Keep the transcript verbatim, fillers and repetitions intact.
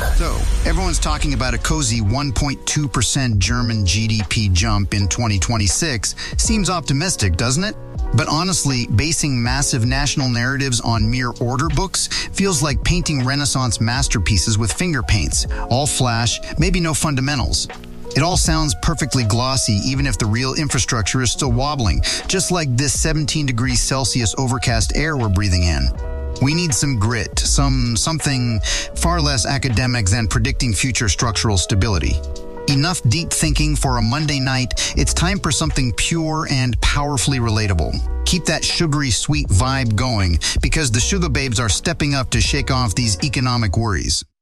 So, everyone's talking about a cozy one point two percent German G D P jump in twenty twenty-six. Seems optimistic, doesn't it? But honestly, basing massive national narratives on mere order books feels like painting Renaissance masterpieces with finger paints. All flash, maybe no fundamentals. It all sounds perfectly glossy, even if the real infrastructure is still wobbling, just like this seventeen degrees Celsius overcast air we're breathing in. We need some grit, some something far less academic than predicting future structural stability. Enough deep thinking for a Monday night. It's time for something pure and powerfully relatable. Keep that sugary sweet vibe going, because the sugar babes are stepping up to shake off these economic worries.